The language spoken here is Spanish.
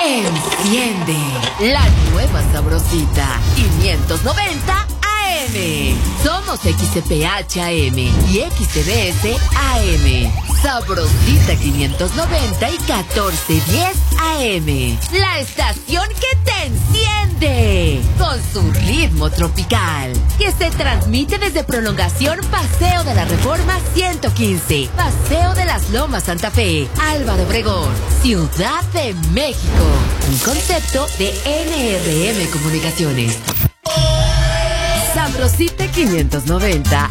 Enciende la nueva sabrosita 590 AM. Somos XCPH AM y XTBS AM. Sabrosita 590 y 1410 AM. La estación que te enciende con su ritmo tropical, que se transmite desde Prolongación Paseo de la Reforma 115, Paseo de las Lomas Santa Fe, Álvaro Obregón, Ciudad de México. Un concepto de NRM Comunicaciones. Sabrosita 590